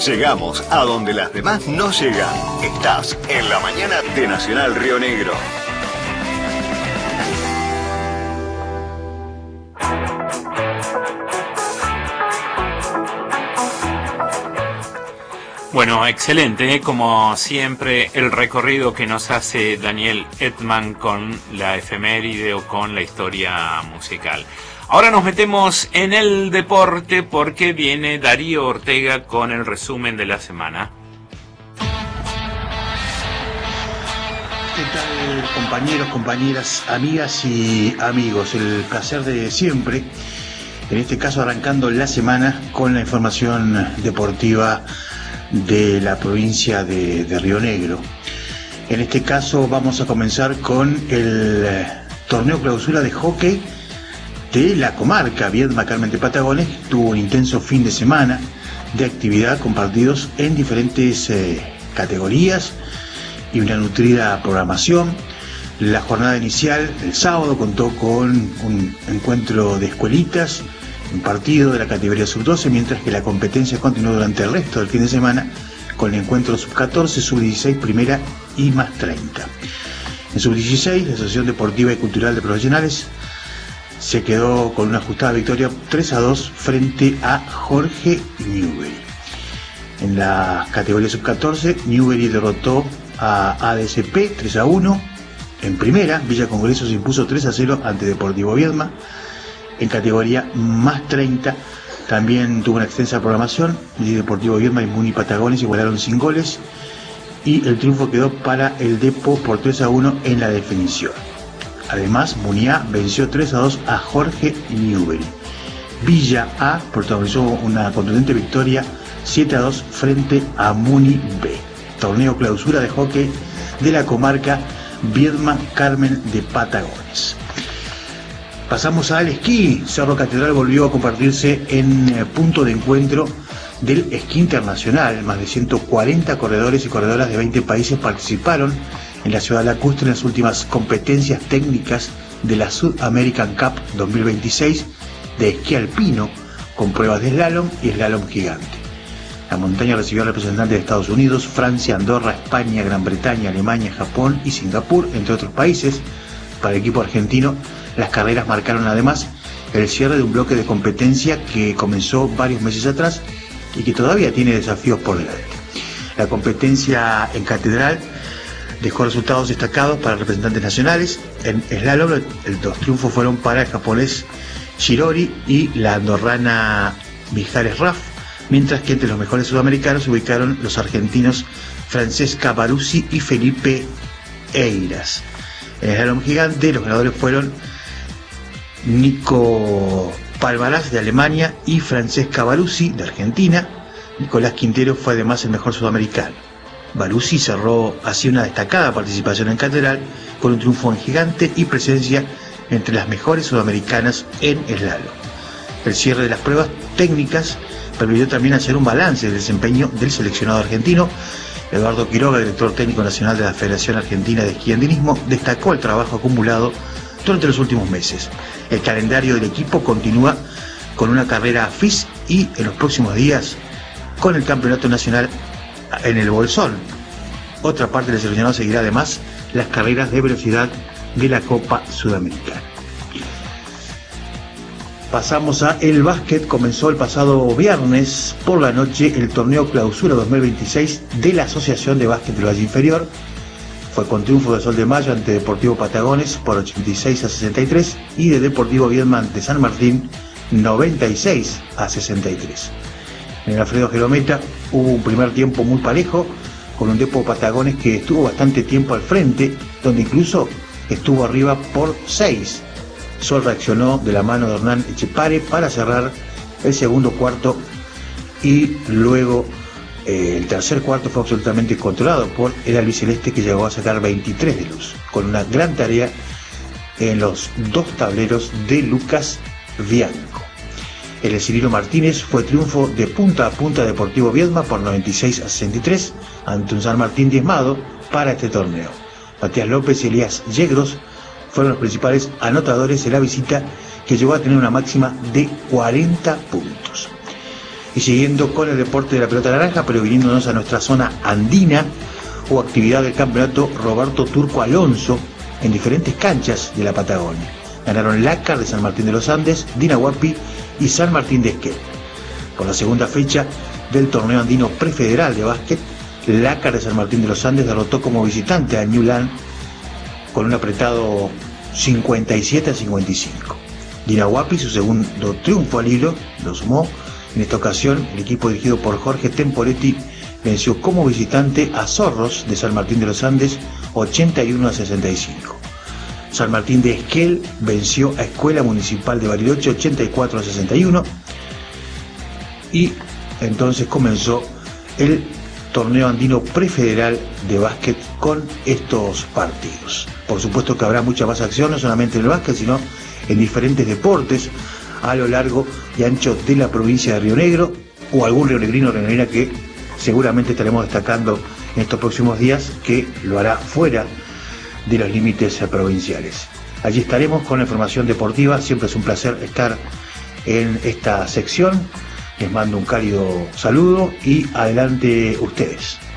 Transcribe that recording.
Llegamos a donde las demás no llegan. Estás en la mañana de Nacional Río Negro. Bueno, excelente, como siempre, el recorrido que nos hace Daniel Edman con la efeméride o con la historia musical. Ahora nos metemos en el deporte porque viene Darío Ortega con el resumen de la semana. ¿Qué tal, compañeros, compañeras, amigas y amigos? El placer de siempre, en este caso arrancando la semana con la información deportiva de la provincia de Río Negro. En este caso vamos a comenzar con el torneo clausura de hockey de la comarca Viedma Carmen de Patagones. Tuvo un intenso fin de semana de actividad con partidos en diferentes categorías y una nutrida programación. La jornada inicial el sábado contó con un encuentro de escuelitas, un partido de la categoría sub-12, mientras que la competencia continuó durante el resto del fin de semana con el encuentro sub-14, sub-16, primera y más 30. En sub-16, la Asociación Deportiva y Cultural de Profesionales se quedó con una ajustada victoria 3-2 frente a Jorge Newbery. En la categoría sub-14, Newbery derrotó a ADSP 3-1. En primera, Villa Congreso se impuso 3-0 ante Deportivo Viedma. En categoría más 30 también tuvo una extensa programación. El Deportivo Viedma y Muni Patagones igualaron sin goles y el triunfo quedó para el Depo por 3-1 en la definición. Además, Muni A venció 3-2 a Jorge Newbery. Villa A protagonizó una contundente victoria 7-2 frente a Muni B. Torneo clausura de hockey de la comarca Viedma Carmen de Patagones. Pasamos al esquí. Cerro Catedral volvió a convertirse en punto de encuentro del esquí internacional. Más de 140 corredores y corredoras de 20 países participaron en la ciudad lacustre en las últimas competencias técnicas de la Sud American Cup 2026 de esquí alpino, con pruebas de slalom y slalom gigante. La montaña recibió a representantes de Estados Unidos, Francia, Andorra, España, Gran Bretaña, Alemania, Japón y Singapur, entre otros países. Para el equipo argentino, las carreras marcaron además el cierre de un bloque de competencia que comenzó varios meses atrás y que todavía tiene desafíos por delante. La competencia en Catedral dejó resultados destacados para representantes nacionales. En slalom, los triunfos fueron para el japonés Shirori y la andorrana Mijares Raff, mientras que entre los mejores sudamericanos se ubicaron los argentinos Francesca Baruzzi y Felipe Eiras. En el slalom gigante, los ganadores fueron Nico Palvarás de Alemania y Francesca Baruzzi de Argentina. Nicolás Quintero fue además el mejor sudamericano. Baruzzi cerró así una destacada participación en Catedral con un triunfo en gigante y presencia entre las mejores sudamericanas en slalom. El cierre de las pruebas técnicas permitió también hacer un balance del desempeño del seleccionado argentino. Eduardo Quiroga, director técnico nacional de la Federación Argentina de Esquí Andinismo, destacó el trabajo acumulado durante los últimos meses. El calendario del equipo continúa con una carrera FIS y en los próximos días con el Campeonato Nacional en el Bolsón. Otra parte del seleccionado seguirá además las carreras de velocidad de la Copa Sudamericana. Pasamos a el básquet. Comenzó el pasado viernes por la noche el torneo clausura 2026 de la Asociación de Básquet del Valle Inferior. Fue con triunfo de Sol de Mayo ante Deportivo Patagones por 86-63 y de Deportivo Viedma ante San Martín 96-63. En el Alfredo Jerometa hubo un primer tiempo muy parejo, con un Depo Patagones que estuvo bastante tiempo al frente, donde incluso estuvo arriba por 6. Sol reaccionó de la mano de Hernán Echepare para cerrar el segundo cuarto y luego el tercer cuarto fue absolutamente controlado por el albiceleste, que llegó a sacar 23 de luz, con una gran tarea en los dos tableros de Lucas Bianco. El Cirilo Martínez fue triunfo de punta a punta Deportivo Viedma por 96-63 ante un San Martín diezmado para este torneo. Matías López y Elías Yegros fueron los principales anotadores de la visita, que llegó a tener una máxima de 40 puntos. Y siguiendo con el deporte de la pelota naranja, pero viniéndonos a nuestra zona andina, hubo actividad del campeonato Roberto Turco Alonso en diferentes canchas de la Patagonia. Ganaron Lácar de San Martín de los Andes, Dinahuapi y San Martín de Esquel. Por la segunda fecha del torneo andino prefederal de básquet, Lácar de San Martín de los Andes derrotó como visitante a Newland con un apretado 57-55. Dinahuapi, su segundo triunfo al hilo, lo sumó. En esta ocasión, el equipo dirigido por Jorge Temporetti venció como visitante a Zorros de San Martín de los Andes 81-65. San Martín de Esquel venció a Escuela Municipal de Bariloche 84-61. Y entonces comenzó el torneo andino prefederal de básquet con estos partidos. Por supuesto que habrá mucha más acción, no solamente en el básquet, sino en diferentes deportes a lo largo y ancho de la provincia de Río Negro, o algún rionegrino o rionegrina que seguramente estaremos destacando en estos próximos días, que lo hará fuera de los límites provinciales. Allí estaremos con la información deportiva. Siempre es un placer estar en esta sección. Les mando un cálido saludo y adelante ustedes.